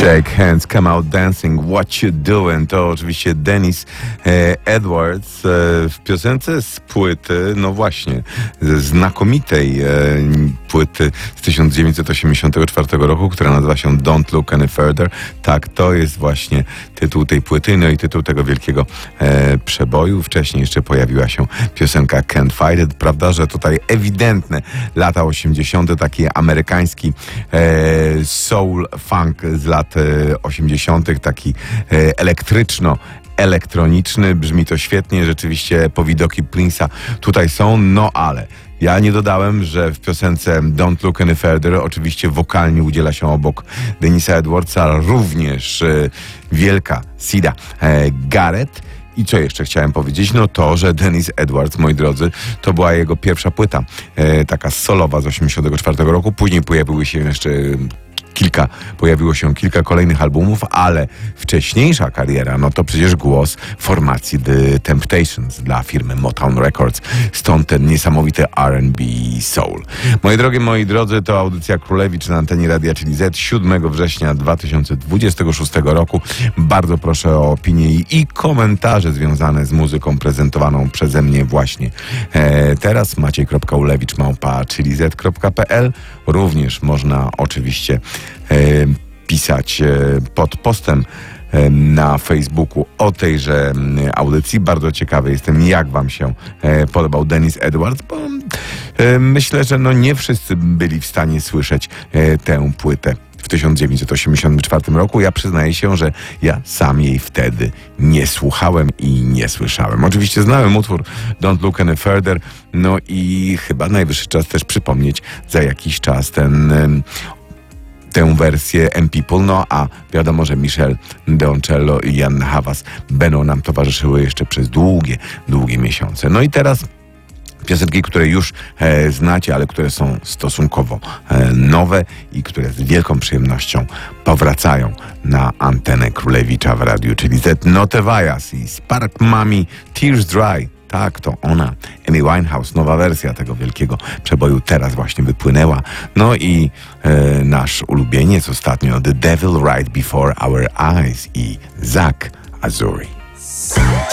Shake hands, come out dancing, what you doing? To oczywiście Dennis Edwards w piosence z płyty, no właśnie, ze znakomitej płyty z 1984 roku, która nazywa się Don't Look Any Further. Tak, to jest właśnie tytuł tej płyty, no i tytuł tego wielkiego przeboju. Wcześniej jeszcze pojawiła się piosenka Can't Fight It, prawda, że tutaj ewidentne lata 80., taki amerykański soul funk z lat 80., taki elektryczno-elektroniczny. Brzmi to świetnie, rzeczywiście powidoki Prince'a tutaj są, no ale ja nie dodałem, że w piosence Don't Look Any Further oczywiście wokalnie udziela się obok Denisa Edwardsa również wielka Sida Garrett. I co jeszcze chciałem powiedzieć? No to, że Dennis Edwards, moi drodzy, to była jego pierwsza płyta, taka solowa z 1984 roku. Później pojawiło się kilka kolejnych albumów, ale wcześniejsza kariera, no to przecież głos formacji The Temptations dla firmy Motown Records. Stąd ten niesamowity R&B soul. Moje drogie, moi drodzy, to audycja Królewicz na antenie radia, czyli Z, 7 września 2026 roku. Bardzo proszę o opinie i komentarze związane z muzyką prezentowaną przeze mnie właśnie teraz. maciej.ulewicz@chilizet.pl. Również można oczywiście pisać pod postem na Facebooku o tejże audycji. Bardzo ciekawy jestem, jak wam się podobał Dennis Edwards, bo myślę, że no nie wszyscy byli w stanie słyszeć tę płytę w 1984 roku. Ja przyznaję się, że ja sam jej wtedy nie słuchałem i nie słyszałem. Oczywiście znałem utwór Don't Look Any Further, no i chyba najwyższy czas też przypomnieć za jakiś czas tę wersję M-People, no a wiadomo, że Michel Deoncello i Jan Havas będą nam towarzyszyły jeszcze przez długie miesiące. No i teraz piosenki, które już znacie, ale które są stosunkowo nowe i które z wielką przyjemnością powracają na antenę Królewicza w radiu, czyli Z. Notevajas i Spark Mami, Tears Dry. Tak, to ona, Amy Winehouse, nowa wersja tego wielkiego przeboju teraz właśnie wypłynęła. No i nasz ulubieniec ostatnio, The Devil Right Before Our Eyes i Zach Azuri.